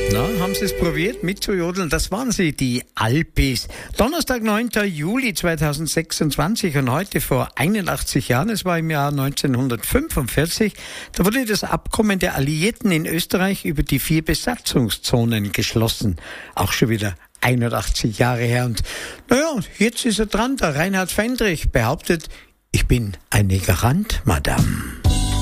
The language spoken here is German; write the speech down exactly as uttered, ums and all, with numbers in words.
Na, haben Sie es probiert mitzujodeln? Das waren sie, die Alpis. Donnerstag, neunter Juli zweitausendsechsundzwanzig und heute vor einundachtzig Jahren, es war im Jahr neunzehnhundertfünfundvierzig, da wurde das Abkommen der Alliierten in Österreich über die vier Besatzungszonen geschlossen. Auch schon wieder einundachtzig Jahre her. Und naja, jetzt ist er dran, der Reinhard Fendrich behauptet, ich bin ein Negerant, Madame.